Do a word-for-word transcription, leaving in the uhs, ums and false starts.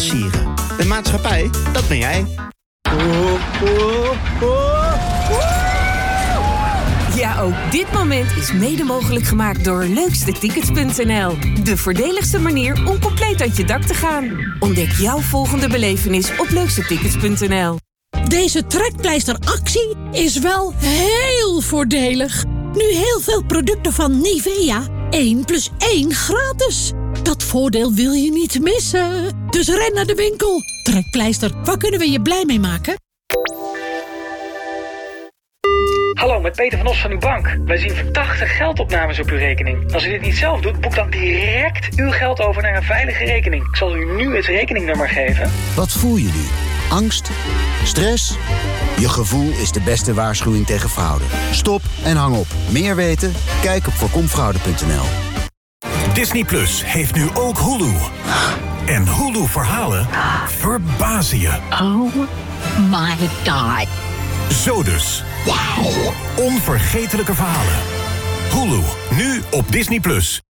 versieren. De maatschappij, dat ben jij. Ja, ook dit moment is mede mogelijk gemaakt door Leukstetickets punt n l. De voordeligste manier om compleet uit je dak te gaan. Ontdek jouw volgende belevenis op Leukstetickets punt n l. Deze trekpleisteractie is wel heel voordelig. Nu heel veel producten van Nivea. één plus één gratis. Dat voordeel wil je niet missen. Dus ren naar de winkel. Trekpleister, waar kunnen we je blij mee maken? Hallo, met Peter van Os van uw bank. Wij zien verdachte geldopnames op uw rekening. Als u dit niet zelf doet, boek dan direct uw geld over naar een veilige rekening. Ik zal u nu het rekeningnummer geven. Wat voel je nu? Angst? Stress? Je gevoel is de beste waarschuwing tegen fraude. Stop en hang op. Meer weten? Kijk op voorkomfraude punt n l. Disney Plus heeft nu ook Hulu. En Hulu-verhalen verbazen je. Oh my god. Zo dus. Wow. Onvergetelijke verhalen. Hulu, nu op Disney Plus.